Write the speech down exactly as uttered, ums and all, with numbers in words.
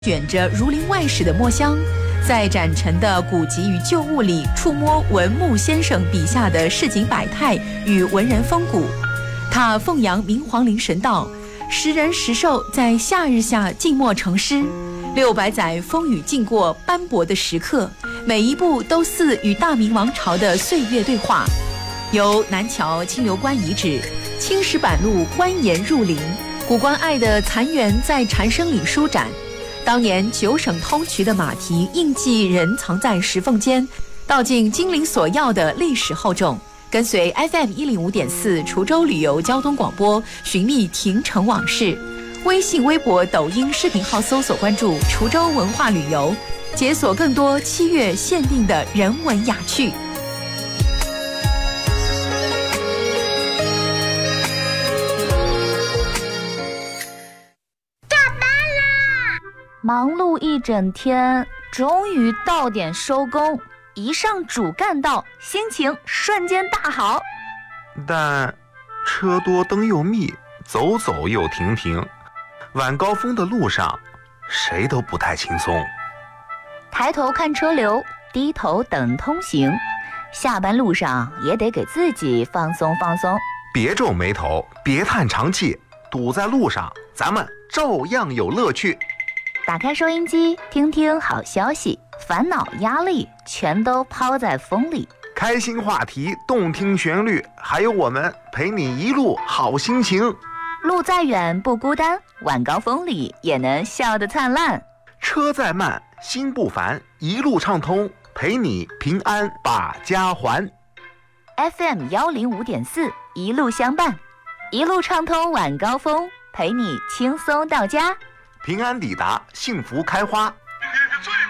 卷着儒林外史的墨香，在展陈的古籍与旧物里触摸文牧先生笔下的市井百态与文人风骨。他奉扬明皇陵神道，时人时兽在夏日下静默成诗，六百载风雨经过斑驳的时刻，每一步都似与大明王朝的岁月对话。由南桥清流关遗址、青石板路蜿蜒入林，古关爱的残垣在蝉声里舒展。当年九省通衢的马蹄印记人藏在石缝间，道尽金陵所要的历史厚重。跟随 F M 一零五点四滁州旅游交通广播，寻觅亭城往事。微信、微博、抖音视频号搜索关注滁州文化旅游，解锁更多七月限定的人文雅趣。 忙碌一整天，终于到点收工，一上主干道，心情瞬间大好。 但车多灯又密，走走又停停，晚高峰的路上谁都不太轻松。 抬头看车流，低头等通行，下班路上也得给自己放松放松。 别皱眉头，别叹长气，堵在路上咱们照样有乐趣。 打开收音机，听听好消息，烦恼压力全都抛在风里。 开心话题，动听旋律，还有我们陪你一路好心情。 路再远不孤单，晚高峰里也能笑得灿烂。 车再慢心不烦，一路畅通，陪你平安把家还。 F M 一零五点四，一路相伴，一路畅通晚高峰，陪你轻松到家， 平安抵达，幸福开花。